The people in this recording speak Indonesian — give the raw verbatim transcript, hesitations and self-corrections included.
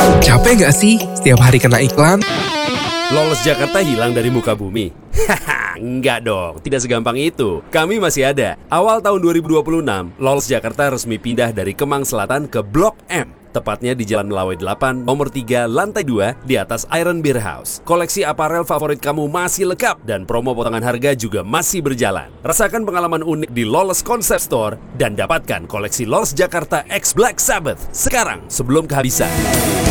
Capek nggak sih setiap hari kena iklan? Lolos Jakarta hilang dari muka bumi? Haha, enggak dong, tidak segampang itu. Kami masih ada. Awal tahun dua ribu dua puluh enam, Lolos Jakarta resmi pindah dari Kemang Selatan ke Blok M. Tepatnya di Jalan Melawai delapan, nomor tiga, lantai dua, di atas Iron Beer House. Koleksi aparel favorit kamu masih lengkap dan promo potongan harga juga masih berjalan. Rasakan pengalaman unik di Lolos Concept Store dan dapatkan koleksi Lolos Jakarta X Black Sabbath sekarang sebelum kehabisan.